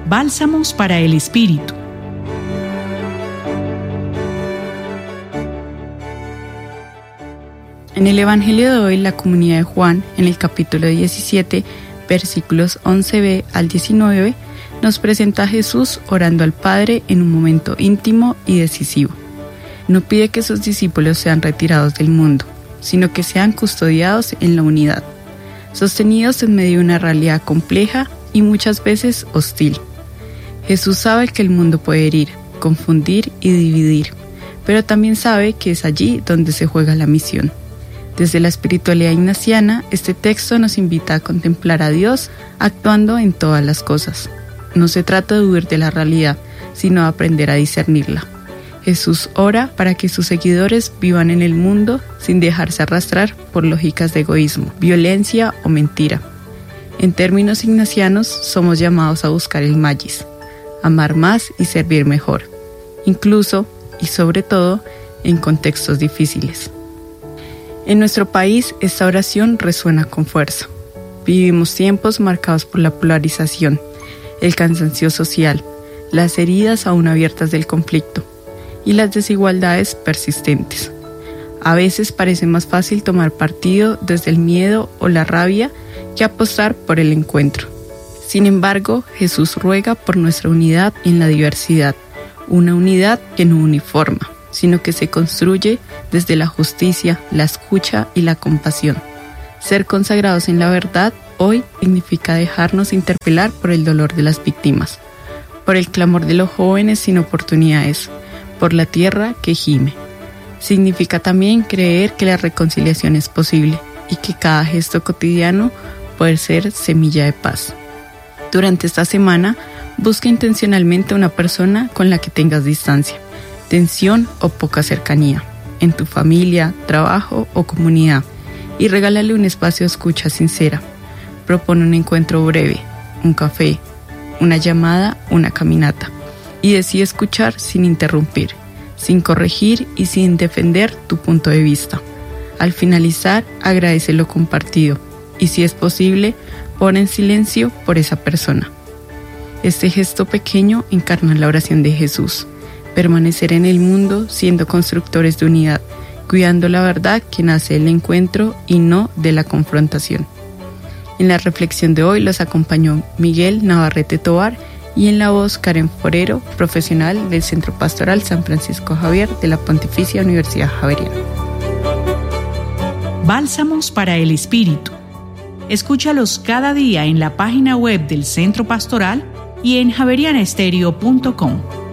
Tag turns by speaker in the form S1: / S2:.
S1: Bálsamos para el Espíritu.
S2: En el Evangelio de hoy, la comunidad de Juan, en el capítulo 17, versículos 11b al 19, nos presenta a Jesús orando al Padre en un momento íntimo y decisivo. No pide que sus discípulos sean retirados del mundo, sino que sean custodiados en la unidad, sostenidos en medio de una realidad compleja y muchas veces hostil. Jesús sabe que el mundo puede herir, confundir y dividir, pero también sabe que es allí donde se juega la misión. Desde la espiritualidad ignaciana, este texto nos invita a contemplar a Dios actuando en todas las cosas. No se trata de huir de la realidad, sino de aprender a discernirla. Jesús ora para que sus seguidores vivan en el mundo sin dejarse arrastrar por lógicas de egoísmo, violencia o mentira. En términos ignacianos, somos llamados a buscar el magis, amar más y servir mejor, incluso y sobre todo en contextos difíciles. En nuestro país, esta oración resuena con fuerza. Vivimos tiempos marcados por la polarización, el cansancio social, las heridas aún abiertas del conflicto y las desigualdades persistentes. A veces parece más fácil tomar partido desde el miedo o la rabia que apostar por el encuentro. Sin embargo, Jesús ruega por nuestra unidad en la diversidad, una unidad que no uniforma, sino que se construye desde la justicia, la escucha y la compasión. Ser consagrados en la verdad hoy significa dejarnos interpelar por el dolor de las víctimas, por el clamor de los jóvenes sin oportunidades, por la tierra que gime. Significa también creer que la reconciliación es posible y que cada gesto cotidiano puede ser semilla de paz. Durante esta semana, busca intencionalmente una persona con la que tengas distancia, tensión o poca cercanía, en tu familia, trabajo o comunidad, y regálale un espacio de escucha sincera. Propone un encuentro breve, un café, una llamada, una caminata, y decide escuchar sin interrumpir, sin corregir y sin defender tu punto de vista. Al finalizar, agradece lo compartido, y si es posible, pon en silencio por esa persona. Este gesto pequeño encarna la oración de Jesús: permanecer en el mundo siendo constructores de unidad, cuidando la verdad que nace del encuentro y no de la confrontación. En la reflexión de hoy los acompañó Miguel Navarrete Tovar y en la voz Karen Forero, profesional del Centro Pastoral San Francisco Javier de la Pontificia Universidad Javeriana.
S1: Bálsamos para el Espíritu. Escúchalos cada día en la página web del Centro Pastoral y en javerianestereo.com.